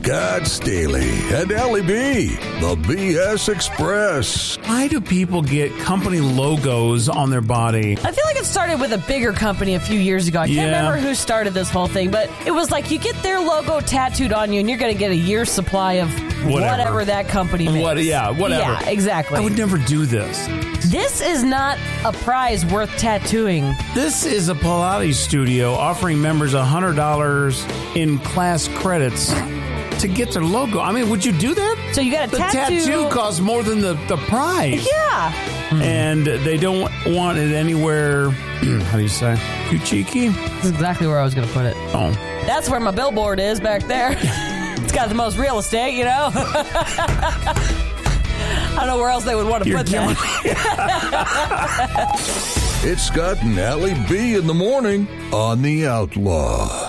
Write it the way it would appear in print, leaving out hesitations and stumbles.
Scott Staley and Allie B, the BS Express. Why do people get company logos on their body? I feel like it started with a bigger company a few years ago. I can't remember who started this whole thing, but it was like you get their logo tattooed on you and you're going to get a year's supply of whatever that company makes. Whatever. Yeah, exactly. I would never do this. This is not a prize worth tattooing. This is a Pilates studio offering members $100 in class credits to get their logo. I mean, would you do that? So you got a the tattoo costs more than the prize. Yeah. And they don't want it anywhere, how do you say, too cheeky? That's exactly where I was going to put it. Oh. That's where my billboard is back there. It's got the most real estate, you know? I don't know where else they would want to put that. It's Scott and Allie B in the morning on The Outlaw.